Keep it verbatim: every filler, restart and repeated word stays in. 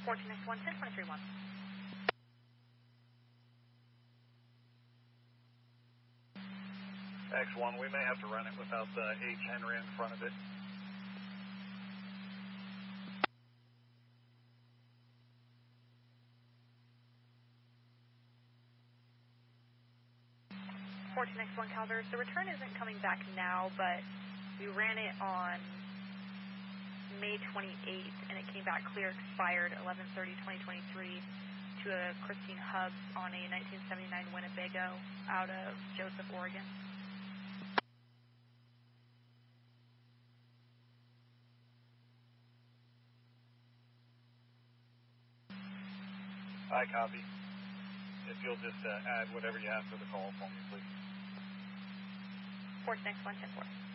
fourteen X one, ten twenty-three one. X one, we may have to run it without the H Henry in front of it. fourteen X one Calvers, the return isn't coming back now, but we ran it on May twenty-eighth, and it came back clear expired eleven thirty twenty twenty-three to a Christine Hubbs on a nineteen seventy-nine Winnebago out of Joseph, Oregon. I copy. If you'll just uh, add whatever you have to the call for me, please. fourteen X one, ten four.